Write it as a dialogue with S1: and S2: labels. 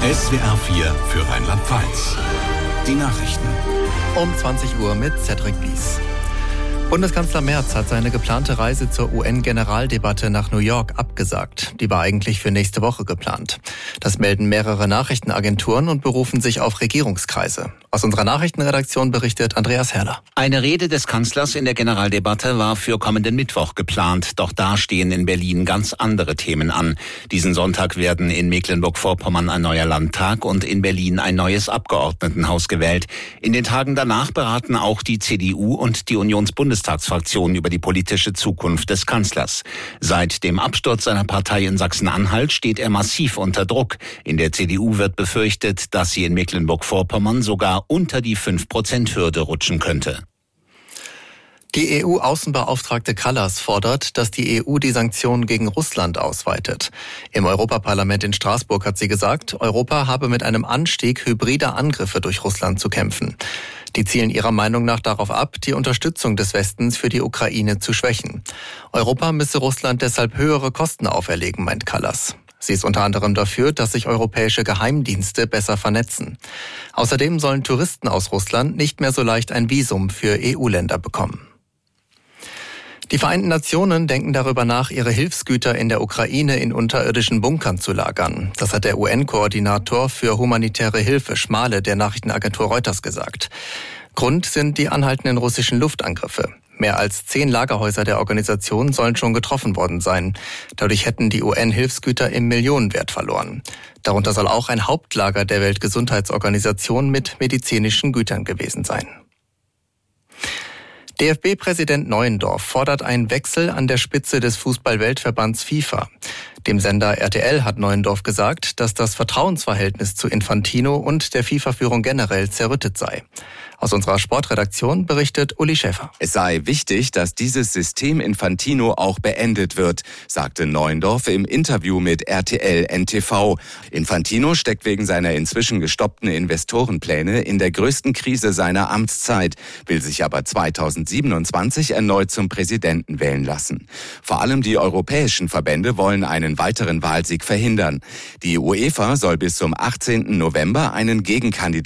S1: SWR 4 für Rheinland-Pfalz. Die Nachrichten.
S2: Um 20 Uhr mit Cedric Bies. Bundeskanzler Merz hat seine geplante Reise zur UN-Generaldebatte nach New York abgesagt. Die war eigentlich für nächste Woche geplant. Das melden mehrere Nachrichtenagenturen und berufen sich auf Regierungskreise. Aus unserer Nachrichtenredaktion berichtet Andreas Herrler.
S3: Eine Rede des Kanzlers in der Generaldebatte war für kommenden Mittwoch geplant. Doch da stehen in Berlin ganz andere Themen an. Diesen Sonntag werden in Mecklenburg-Vorpommern ein neuer Landtag und in Berlin ein neues Abgeordnetenhaus gewählt. In den Tagen danach beraten auch die CDU und die Unionsbundestagsfraktion über die politische Zukunft des Kanzlers. Seit dem Absturz seiner Partei in Sachsen-Anhalt steht er massiv unter Druck. In der CDU wird befürchtet, dass sie in Mecklenburg-Vorpommern sogar unter die 5%-Hürde rutschen könnte.
S2: Die EU-Außenbeauftragte Kallas fordert, dass die EU die Sanktionen gegen Russland ausweitet. Im Europaparlament in Straßburg hat sie gesagt, Europa habe mit einem Anstieg hybrider Angriffe durch Russland zu kämpfen. Die zielen ihrer Meinung nach darauf ab, die Unterstützung des Westens für die Ukraine zu schwächen. Europa müsse Russland deshalb höhere Kosten auferlegen, meint Kallas. Sie ist unter anderem dafür, dass sich europäische Geheimdienste besser vernetzen. Außerdem sollen Touristen aus Russland nicht mehr so leicht ein Visum für EU-Länder bekommen. Die Vereinten Nationen denken darüber nach, ihre Hilfsgüter in der Ukraine in unterirdischen Bunkern zu lagern. Das hat der UN-Koordinator für humanitäre Hilfe, Schmale, der Nachrichtenagentur Reuters gesagt. Grund sind die anhaltenden russischen Luftangriffe. Mehr als 10 Lagerhäuser der Organisation sollen schon getroffen worden sein. Dadurch hätten die UN-Hilfsgüter im Millionenwert verloren. Darunter soll auch ein Hauptlager der Weltgesundheitsorganisation mit medizinischen Gütern gewesen sein. DFB-Präsident Neuendorf fordert einen Wechsel an der Spitze des Fußball-Weltverbands FIFA. Dem Sender RTL hat Neuendorf gesagt, dass das Vertrauensverhältnis zu Infantino und der FIFA-Führung generell zerrüttet sei. Aus unserer Sportredaktion berichtet Uli Schäfer.
S4: Es sei wichtig, dass dieses System Infantino auch beendet wird, sagte Neuendorf im Interview mit RTL NTV. Infantino steckt wegen seiner inzwischen gestoppten Investorenpläne in der größten Krise seiner Amtszeit, will sich aber 2027 erneut zum Präsidenten wählen lassen. Vor allem die europäischen Verbände wollen einen weiteren Wahlsieg verhindern. Die UEFA soll bis zum 18. November einen Gegenkandidaten